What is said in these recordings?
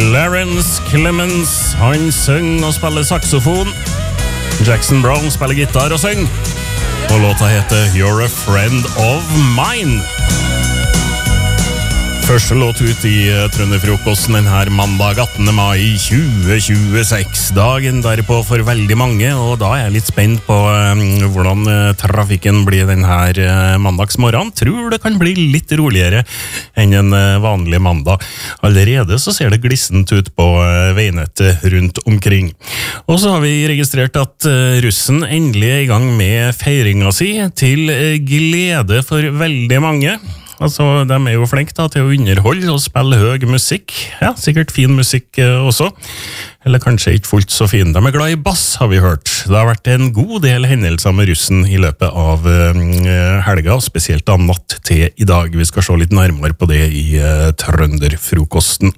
Clarence Clemens, han synger og spiller saxofon. Jackson Browne spiller gitar og synger. Og låta heter You're a Friend of Mine. Første låt ut i Trønderfrokosten denne mandag 18. mai 2026. Dagen derpå for veldig mange, og da er jeg litt spent på hvordan trafikken blir denne mandagsmorgen. Tror det kan bli litt roligere enn en vanlig mandag. Allerede så ser det glissent ut på veinettet rundt omkring. Og så har vi registrert at russen endelig er i gang med feiringa si, til glede for veldig mange. Altså, de er jo flinke da, til å underholde og spille høy musikk. Ja, sikkert fin musikk også. Eller kanskje ikke fullt så fin. De er glad i bass, har vi hørt. Det har vært en god del hendelser med russen i løpet av helga, spesielt da natt til i dag. Vi skal se litt nærmere på det i Trønderfrokosten.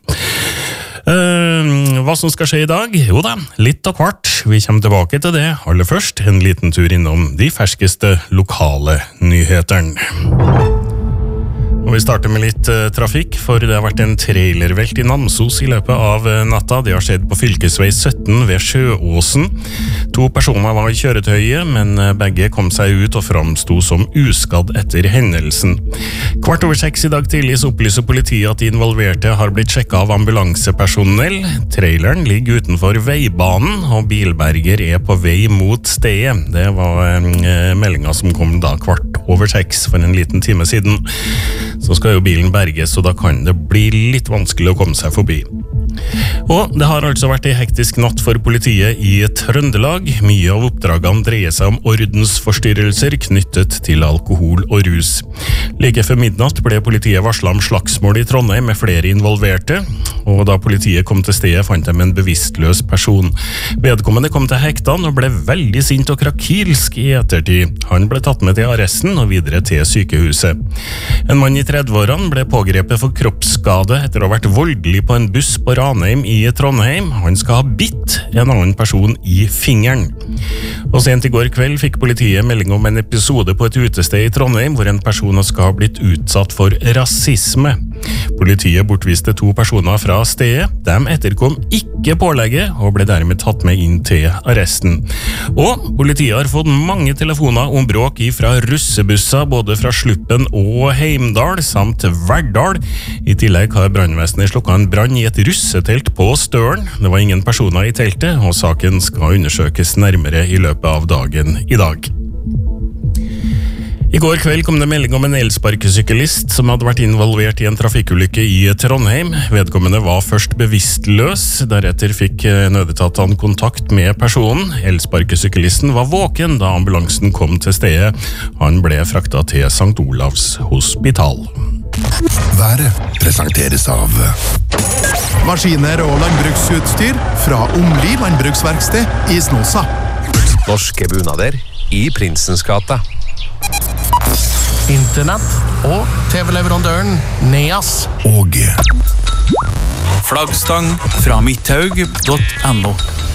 Hva som skal skje i dag? Jo da, litt og kvart. Vi kommer tilbake til det. Aller først, en liten tur innom de ferskeste lokale nyhetene. Og vi starter med litt trafikk, for det har vært en trailervelt i Namsos i løpet av natta. Det har skjedd på fylkesvei 17 ved Sjøåsen. 2 personer var i kjøretøyet, men begge kom seg ut og framstod som uskadd etter hendelsen. 5:15 i dag tidlig så opplyser politiet at de involverte har blitt sjekket av ambulansepersonell. Traileren ligger utenfor veibanen, og bilberger er på vei mot stedet. Det var meldingen som kom da 5:15 for en liten time siden. Så skal jo bilen berges, og da kan det bli litt vanskelig å komme seg forbi. Og det har altså vært en hektisk natt for politiet i Trøndelag. Mye av oppdragene dreier seg om ordensforstyrrelser knyttet til alkohol og rus. Like før midnatt ble politiet varslet om slagsmål i Trondheim med flere involverte, og da politiet kom til stedet fant de en bevisstløs person. Vedkommende kom til hektene og ble veldig sint og krakilsk i ettertid. Han ble tatt med til arresten og videre til sykehuset. En mann i 30-årene ble pågrepet for kroppsskade etter å ha vært voldelig på en buss på Ranheim i Trondheim. Han skal ha bitt en annen person i fingeren. Og sent i går kveld fikk politiet melding om en episode på et utested i Trondheim hvor en person skal ha blitt utsatt for rasisme. Politiet bortviste 2 personer fra stedet. De etterkom ikke pålegget og ble dermed tatt med inn til arresten. Og politiet har fått mange telefoner om bråk fra russebusser både fra Sluppen og Heimdal samt Verdal. I tillegg har brannvesenet slukket en brann i et russetelt på Støren. Det var ingen personer i teltet, og saken skal undersøkes nærmere i løpet av dagen i dag. I går kveld kom det melding om en elsparkesyklist som hadde vært involvert i en trafikkulykke i Trondheim. Vedkommende var først bevisstløs, deretter fikk nødetatene kontakt med personen. Elsparkesyklisten var våken da ambulansen kom til stedet. Han ble fraktet til St. Olavs hospital. Været presenteres av maskiner og landbruksutstyr fra Omli landbruksverksted i Snåsa. Norske bunader i Prinsens gate. Internett og TV-leverandøren Neas. Og Flaggstang fra midthaug.no.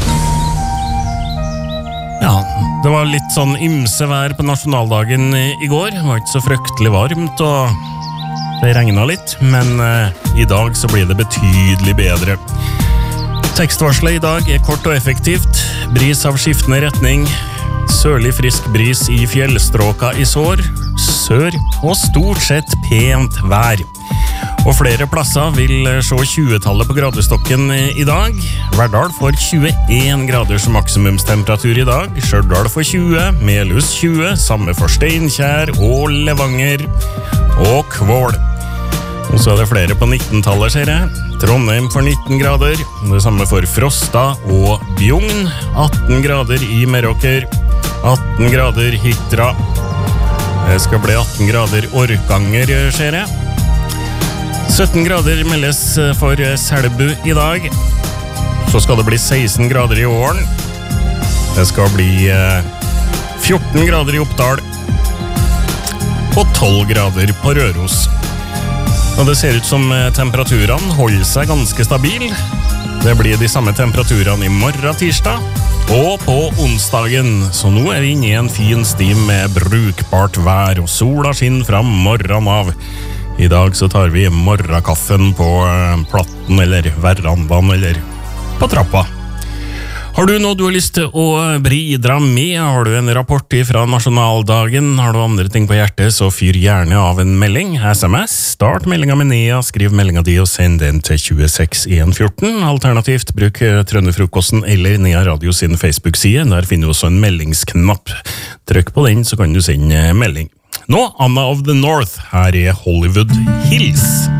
Ja, det var litt sånn imsevær på nasjonaldagen i går. Det var ikke så fryktelig varmt, og det regnet litt, men i dag så blir det betydelig bedre. Tekstvarselet i dag er kort og effektivt. Bris av skiftende retning. Sørlig frisk bris i fjellstråka i sør, og stort sett pent vær. Og flere plasser vil se 20-tallet på gradestokken i dag. Verdal får 21 grader som maksimumstemperatur i dag. Stjørdal får 20, Melhus 20, samme for Steinkjer og Levanger og Kvål. Og så er det flere på 19-tallet, ser jeg. Trondheim får 19 grader, det samme for Frosta og Bjugn. 18 grader i Meråker, 18 grader Hitra. Det skal bli 18 grader Orkanger, ser jeg. 17 grader meldes for Selbu i dag. Så skal det bli 16 grader i Åren. Det skal bli 14 grader i Oppdal. Og 12 grader på Røros. Og det ser ut som temperaturene holder seg ganske stabil. Det blir de samme temperaturene i morgen tirsdag og på onsdagen. Så nå er vi inne i en fin stim med brukbart vær, og sola skinner fra morgenen av. I dag så tar vi morgenkaffen på platten eller verandaen eller på trappa. Har du noe du har lyst til å bidra med? Har du en rapport fra nasjonaldagen? Har du andre ting på hjertet, så fyr gjerne av en melding. SMS, start meldinga med Nea, skriv meldinga di og send den til 26114. Alternativt, bruk Trønderfrokosten eller Nea Radio sin Facebook-side. Der finner du også en meldingsknapp. Trykk på den, så kan du sende melding. Nå, Anna of the North. Her er Hollywood Hills.